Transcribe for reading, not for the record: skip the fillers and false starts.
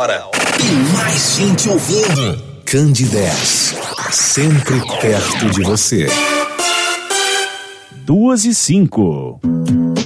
hora. Tem mais gente ouvindo. Candidez, sempre perto de você. 2:05.